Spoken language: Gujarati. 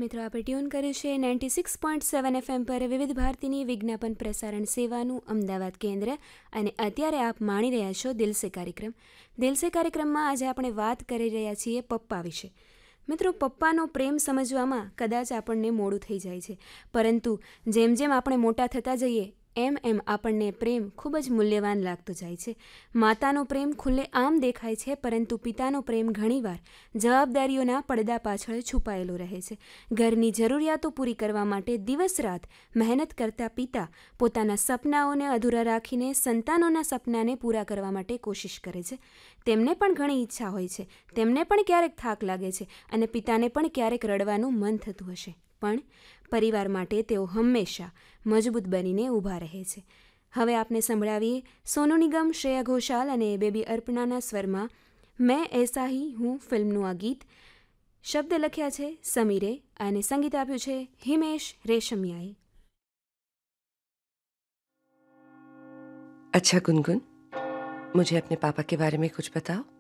મિત્રો, આપણે ટ્યુન કર્યું છે 96.7 FM પર વિવિધ ભારતીની વિજ્ઞાપન પ્રસારણ સેવાનું અમદાવાદ કેન્દ્ર. અને અત્યારે આપ માણી રહ્યા છો દિલસે કાર્યક્રમ. દિલસે કાર્યક્રમમાં આજે આપણે વાત કરી રહ્યા છીએ પપ્પા વિશે. મિત્રો, પપ્પાનો પ્રેમ સમજવામાં કદાચ આપણને મોડું થઈ જાય છે, પરંતુ જેમ જેમ આપણે મોટા થતા જઈએ એમ એમ આપણને પ્રેમ ખૂબ જ મૂલ્યવાન લાગતો જાય છે. માતાનો પ્રેમ ખુલ્લે આમ દેખાય છે, પરંતુ પિતાનો પ્રેમ ઘણીવાર જવાબદારીઓના પડદા પાછળ છુપાયેલો રહે છે. ઘરની જરૂરિયાતો પૂરી કરવા માટે દિવસ રાત મહેનત કરતા પિતા પોતાના સપનાઓને અધૂરા રાખીને સંતાનોના સપનાને પૂરા કરવા માટે કોશિશ કરે છે. તેમને પણ ઘણી ઈચ્છા હોય છે, તેમને પણ ક્યારેક થાક લાગે છે અને પિતાને પણ ક્યારેક રડવાનું મન થતું હશે, પણ પરિવાર માટે તેઓ હંમેશા મજબૂત બનીને ઊભા રહે છે. હવે આપને સંભળાવીએ સોનુ નિગમ, શ્રેયા ઘોષાલ અને બેબી અર્પણાના સ્વરમાં મેં એસા હી હું ફિલ્મનું આ ગીત. શબ્દ લખ્યા છે સમીરે અને સંગીત આપ્યું છે હિમેશ રેશમિયાએ. अच्छा गुनगुन, मुझे अपने पापा के बारे में कुछ बताओ.